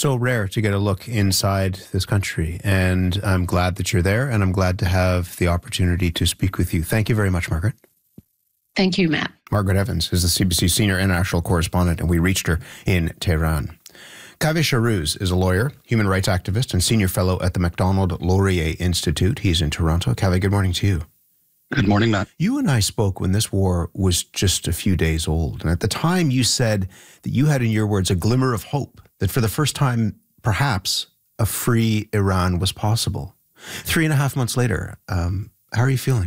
so rare to get a look inside this country, and I'm glad that you're there, and I'm glad to have the opportunity to speak with you. Thank you very much, Margaret. Thank you, Matt. Margaret Evans is the CBC Senior International Correspondent, and we reached her in Tehran. Kaveh Shahrouz is a lawyer, human rights activist, and senior fellow at the Macdonald Laurier Institute. He's in Toronto. Kaveh, good morning to you. Good morning, Matt. You and I spoke when this war was just a few days old. And at the time you said that you had, in your words, a glimmer of hope that for the first time, perhaps, a free Iran was possible. 3.5 months later, how are you feeling?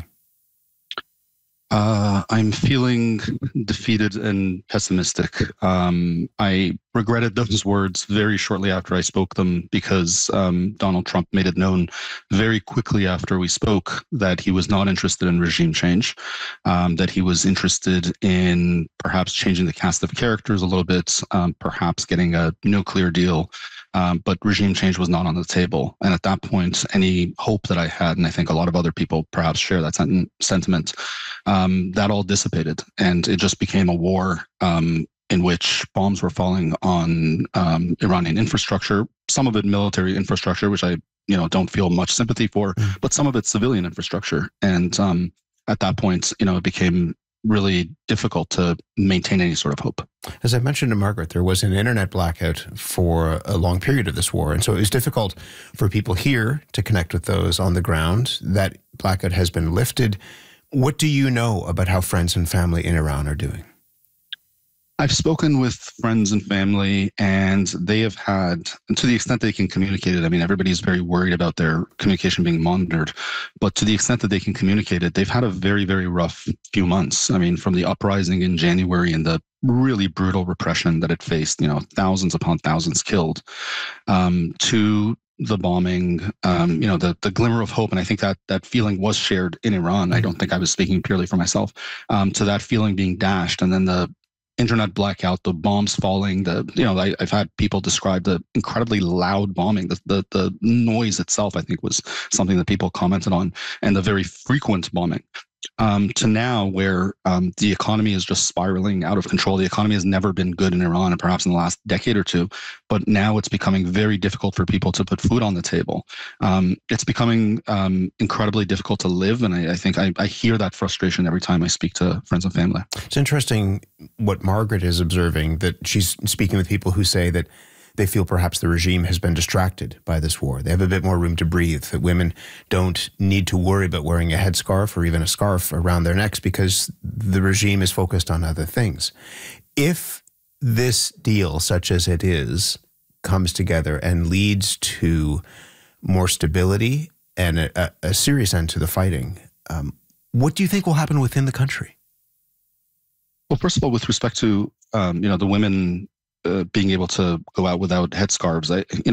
I'm feeling defeated and pessimistic. I regretted those words very shortly after I spoke them because Donald Trump made it known very quickly after we spoke that he was not interested in regime change, that he was interested in perhaps changing the cast of characters a little bit, perhaps getting a nuclear deal. But regime change was not on the table. And at that point, any hope that I had, and I think a lot of other people perhaps share that sentiment, that all dissipated. And it just became a war in which bombs were falling on Iranian infrastructure, some of it military infrastructure, which I don't feel much sympathy for, but some of it civilian infrastructure. And at that point, it became really difficult to maintain any sort of hope. As I mentioned to Margaret, there was an internet blackout for a long period of this war. And so it was difficult for people here to connect with those on the ground. That blackout has been lifted. What do you know about how friends and family in Iran are doing? I've spoken with friends and family, and they have had, and to the extent they can communicate it, I mean, everybody's very worried about their communication being monitored, but to the extent that they can communicate it, they've had a very, very rough few months. I mean, from the uprising in January and the really brutal repression that it faced, thousands upon thousands killed, to the bombing, the glimmer of hope. And I think that feeling was shared in Iran. I don't think I was speaking purely for myself, to that feeling being dashed. And then the internet blackout, the bombs falling, I've had people describe the incredibly loud bombing, the noise itself, I think, was something that people commented on, and the very frequent bombing. To now where the economy is just spiraling out of control. The economy has never been good in Iran, and perhaps in the last decade or two, but now it's becoming very difficult for people to put food on the table. It's becoming incredibly difficult to live, and I think I hear that frustration every time I speak to friends and family. It's interesting what Margaret is observing, that she's speaking with people who say that they feel perhaps the regime has been distracted by this war. They have a bit more room to breathe, that women don't need to worry about wearing a headscarf or even a scarf around their necks because the regime is focused on other things. If this deal, such as it is, comes together and leads to more stability and a serious end to the fighting, what do you think will happen within the country? Well, first of all, with respect to the women being able to go out without headscarves,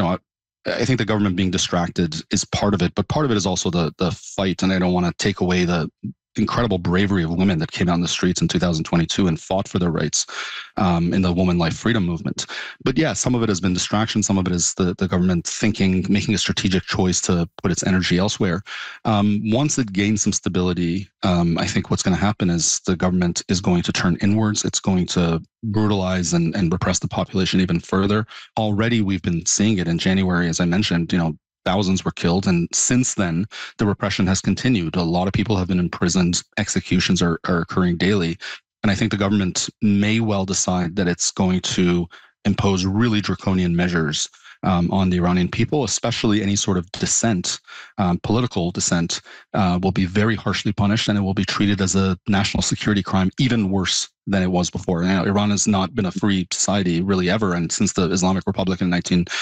I think the government being distracted is part of it, but part of it is also the fight. And I don't want to take away the incredible bravery of women that came out in the streets in 2022 and fought for their rights in the Woman Life Freedom movement. But yeah, some of it has been distraction. Some of it is the government making a strategic choice to put its energy elsewhere. Once it gains some stability, I think what's going to happen is the government is going to turn inwards. It's going to brutalize and repress the population even further. Already we've been seeing it in January, as I mentioned, thousands were killed. And since then, the repression has continued. A lot of people have been imprisoned. Executions are occurring daily. And I think the government may well decide that it's going to impose really draconian measures on the Iranian people, especially any sort of dissent, political dissent, will be very harshly punished, and it will be treated as a national security crime, even worse than it was before. Iran has not been a free society really ever, and since the Islamic Republic in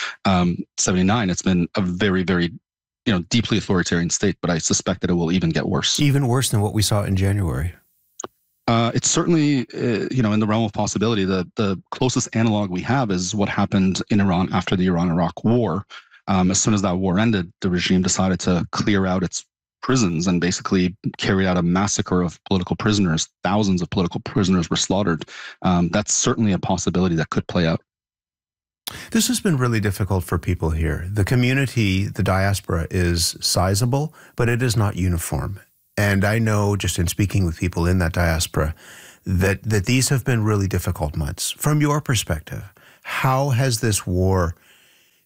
1979, it's been a very, very deeply authoritarian state, but I suspect that it will even get worse. Even worse than what we saw in January. It's certainly, in the realm of possibility. The closest analog we have is what happened in Iran after the Iran-Iraq War. As soon as that war ended, the regime decided to clear out its prisons and basically carry out a massacre of political prisoners. Thousands of political prisoners were slaughtered. That's certainly a possibility that could play out. This has been really difficult for people here. The community, the diaspora, is sizable, but it is not uniform. And I know, just in speaking with people in that diaspora, that these have been really difficult months. From your perspective, how has this war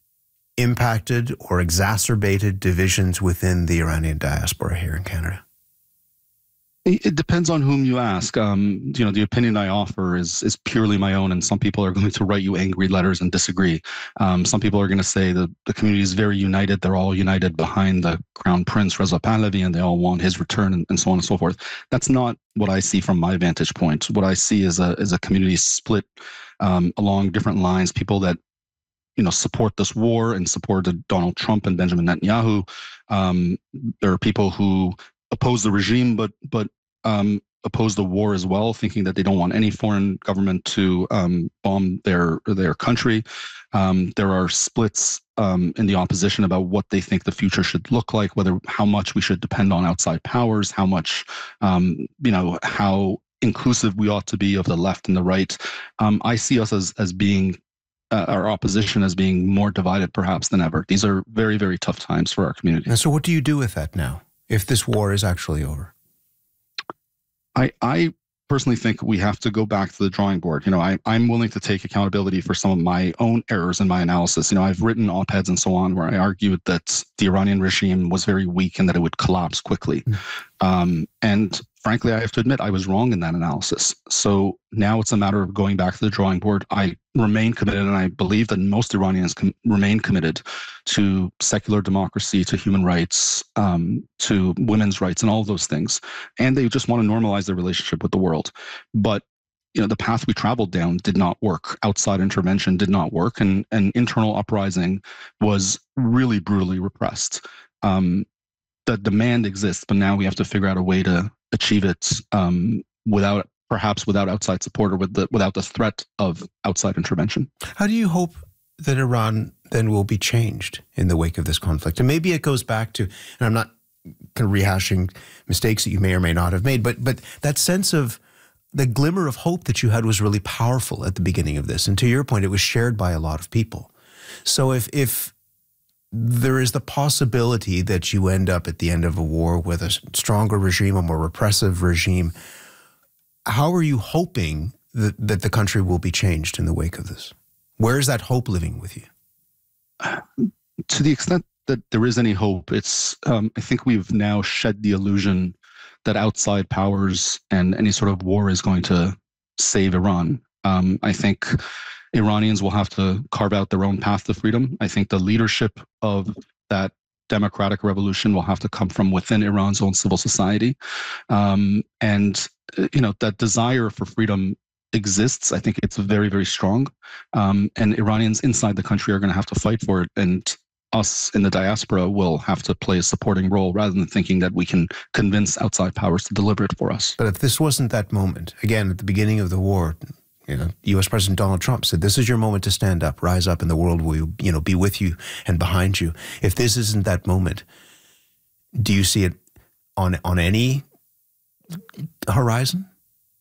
impacted or exacerbated divisions within the Iranian diaspora here in Canada? It depends on whom you ask. The opinion I offer is purely my own, and some people are going to write you angry letters and disagree. Some people are going to say that the community is very united. They're all united behind the Crown Prince Reza Pahlavi, and they all want his return, and so on and so forth. That's not what I see from my vantage point. What I see is a community split along different lines. People that support this war and supported Donald Trump and Benjamin Netanyahu. There are people who oppose the regime, but oppose the war as well, thinking that they don't want any foreign government to bomb their country. There are splits in the opposition about what they think the future should look like, how much we should depend on outside powers, how much, how inclusive we ought to be of the left and the right. I see us as being our opposition as being more divided perhaps than ever. These are very, very tough times for our community. And so what do you do with that now, if this war is actually over? I personally think we have to go back to the drawing board. I'm willing to take accountability for some of my own errors in my analysis. I've written op-eds and so on where I argued that the Iranian regime was very weak and that it would collapse quickly. And frankly, I have to admit I was wrong in that analysis. So now it's a matter of going back to the drawing board. I remain committed, and I believe that most Iranians remain committed to secular democracy, to human rights, to women's rights, and all of those things. And they just want to normalize their relationship with the world. But the path we traveled down did not work. Outside intervention did not work, and internal uprising was really brutally repressed. The demand exists, but now we have to figure out a way to achieve it without outside support or without the threat of outside intervention. How do you hope that Iran then will be changed in the wake of this conflict? And maybe it goes back to, and I'm not kind of rehashing mistakes that you may or may not have made, but that sense of the glimmer of hope that you had was really powerful at the beginning of this. And to your point, it was shared by a lot of people. So if there is the possibility that you end up at the end of a war with a stronger regime, a more repressive regime, how are you hoping that the country will be changed in the wake of this? Where is that hope living with you? To the extent that there is any hope, it's I think we've now shed the illusion that outside powers and any sort of war is going to save Iran. I think Iranians will have to carve out their own path to freedom. I think the leadership of that democratic revolution will have to come from within Iran's own civil society. That desire for freedom exists. I think it's very, very strong. And Iranians inside the country are going to have to fight for it. And us in the diaspora will have to play a supporting role rather than thinking that we can convince outside powers to deliver it for us. But if this wasn't that moment, again, at the beginning of the war, U.S. President Donald Trump said, this is your moment to stand up, rise up, and the world will, be with you and behind you. If this isn't that moment, do you see it on any horizon?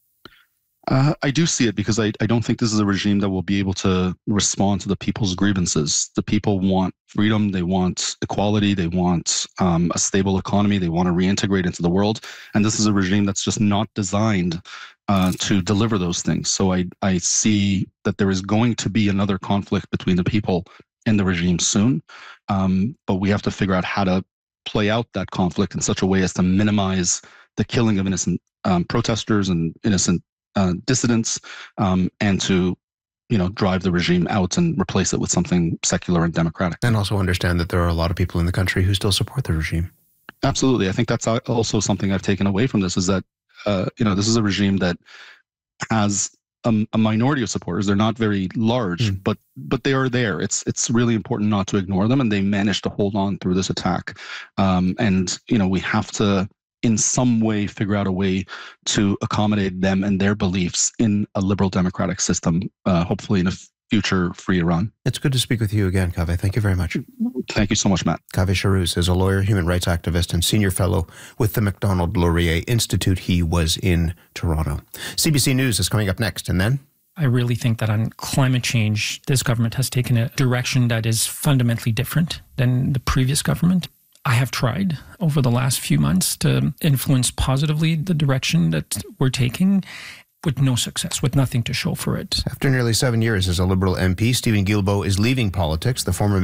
I do see it because I don't think this is a regime that will be able to respond to the people's grievances. The people want freedom. They want equality. They want a stable economy. They want to reintegrate into the world. And this is a regime that's just not designed to deliver those things. So I see that there is going to be another conflict between the people and the regime soon. But we have to figure out how to play out that conflict in such a way as to minimize the killing of innocent protesters and innocent dissidents, and to drive the regime out and replace it with something secular and democratic. And also understand that there are a lot of people in the country who still support the regime. Absolutely. I think that's also something I've taken away from this, is that this is a regime that has a minority of supporters. They're not very large, but they are there. It's really important not to ignore them, and they managed to hold on through this attack. And we have to, in some way, figure out a way to accommodate them and their beliefs in a liberal democratic system, hopefully in a future free Iran. It's good to speak with you again, Kaveh. Thank you very much. Thank you so much, Matt. Kaveh Shahrouz is a lawyer, human rights activist, and senior fellow with the Macdonald-Laurier Institute. He was in Toronto. CBC News is coming up next, and then... I really think that on climate change, this government has taken a direction that is fundamentally different than the previous government. I have tried over the last few months to influence positively the direction that we're taking, with no success, with nothing to show for it. After nearly 7 years as a Liberal MP, Stephen Guilbeault is leaving politics. The former